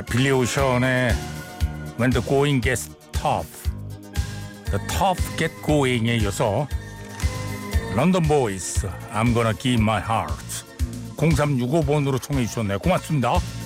빌리 오션의 When the going gets tough, the tough get going에 이어서 런던 보이스 I'm gonna give my heart 0365번으로 청해 주셨네요. 고맙습니다.